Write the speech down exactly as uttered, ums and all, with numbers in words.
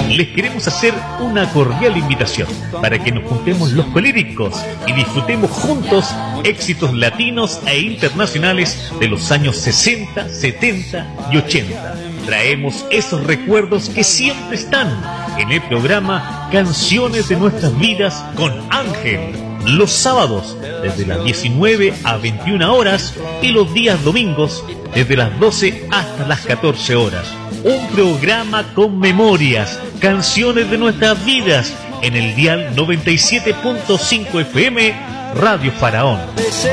les queremos hacer una cordial invitación para que nos juntemos los colíricos y disfrutemos juntos éxitos latinos e internacionales de los años sesenta, setenta y ochenta. Traemos esos recuerdos que siempre están en el programa Canciones de Nuestras Vidas con Ángel, los sábados desde las diecinueve a veintiuna horas y los días domingos desde las doce hasta las catorce horas. Un programa con memorias, canciones de nuestras vidas en el dial noventa y siete punto cinco F M Radio Faraón.